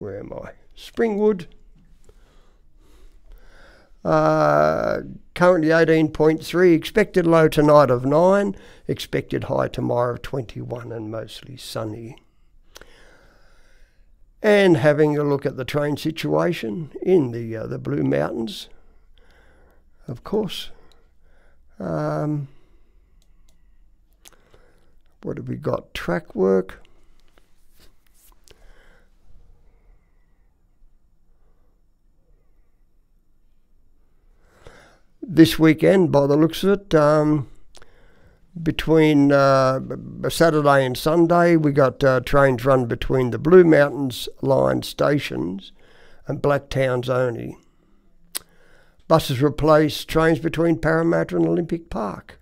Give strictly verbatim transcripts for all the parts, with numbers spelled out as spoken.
where am I? Springwood. Uh, currently eighteen point three, expected low tonight of nine, expected high tomorrow of twenty-one and mostly sunny. And having a look at the train situation in the uh, the Blue Mountains, of course. Um, what have we got? Track work. This weekend, by the looks of it, um, between uh, Saturday and Sunday, we got uh, trains run between the Blue Mountains line stations and Blacktowns only. Buses replace trains between Parramatta and Olympic Park.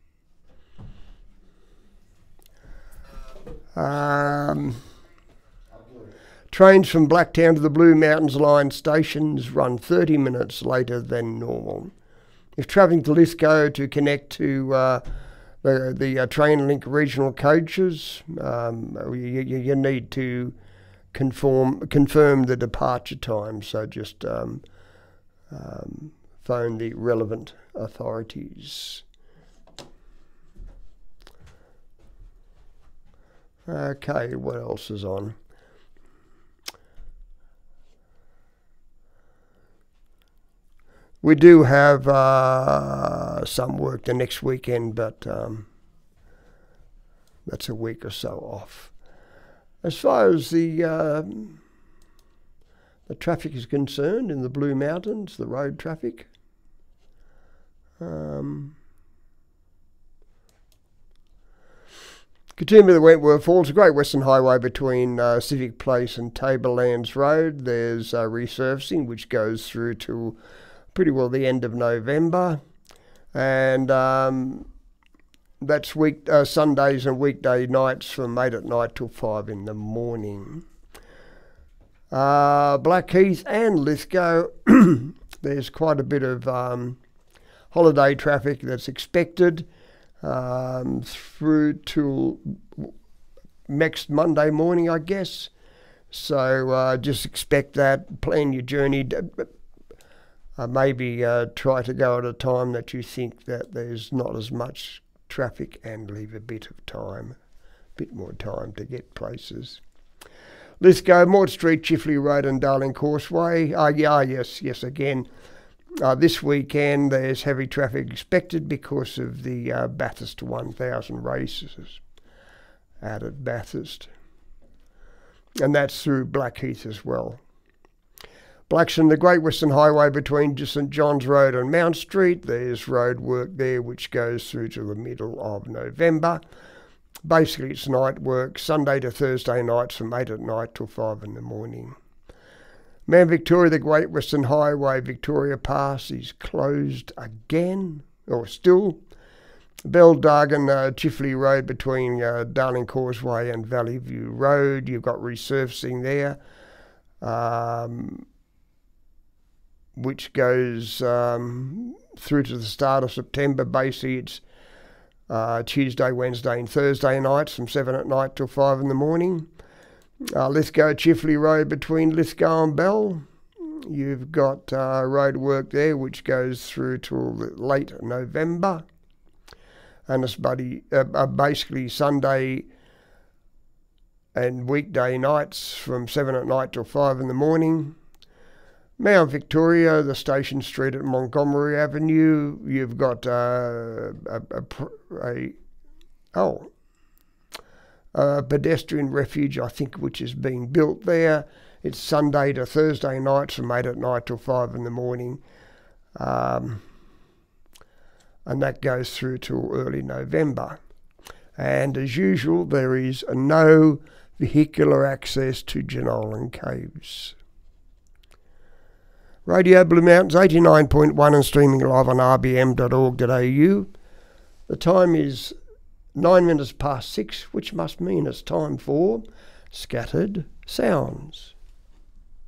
Um, trains from Blacktown to the Blue Mountains line stations run thirty minutes later than normal. If travelling to Lithgow to connect to uh, the, the uh, Trainlink regional coaches, um, you, you need to conform, confirm the departure time. So just um, um, phone the relevant authorities. Okay, what else is on? We do have uh, some work the next weekend, but um, that's a week or so off. As far as the uh, the traffic is concerned in the Blue Mountains, the road traffic, um, Katoomba to Wentworth Falls, a Great Western Highway between uh, Civic Place and Tablelands Road. There's uh, resurfacing which goes through to pretty well the end of November, and um, that's week uh, Sundays and weekday nights from eight at night till five in the morning. Uh, Blackheath and Lithgow, there's quite a bit of um, holiday traffic that's expected um, through till next Monday morning, I guess. So uh, just expect that. Plan your journey. Uh, maybe uh, try to go at a time that you think that there's not as much traffic and leave a bit of time, a bit more time to get places. Lithgow, Mort Street, Chifley Road and Darling Causeway. Uh, yeah, yes, yes, again. Uh, this weekend there's heavy traffic expected because of the uh, Bathurst one thousand races out at Bathurst. And that's through Blackheath as well. Blackson, the Great Western Highway between St John's Road and Mount Street. There's road work there which goes through to the middle of November. Basically it's night work, Sunday to Thursday nights from eight at night till five in the morning. Mount Victoria, the Great Western Highway, Victoria Pass is closed again, or still. Bell-Dargan, uh, Chifley Road between uh, Darling Causeway and Valley View Road. You've got resurfacing there. Um, which goes um, through to the start of September. Basically, it's uh, Tuesday, Wednesday and Thursday nights from seven at night till five in the morning. Uh, Lithgow, Chifley Road between Lithgow and Bell. You've got uh, road work there which goes through till late November. And it's buddy, uh, uh, basically Sunday and weekday nights from seven at night till five in the morning. Mount Victoria, the Station Street at Montgomery Avenue, you've got uh, a, a, a oh a pedestrian refuge, I think, which is being built there. It's Sunday to Thursday nights from eight at night till five in the morning, um, and that goes through till early November. And as usual, there is no vehicular access to Jenolan Caves. Radio Blue Mountains eighty-nine point one and streaming live on r b m dot org dot a u. The time is nine minutes past six, which must mean it's time for Scattered Sounds.